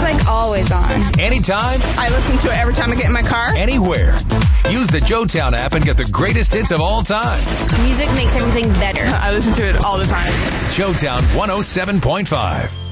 like always on. Anytime. I listen to it every time I get in my car. Anywhere. Use the JoeTown app and get the greatest hits of all time. Music makes everything better. I listen to it all the time. JoeTown 107.5.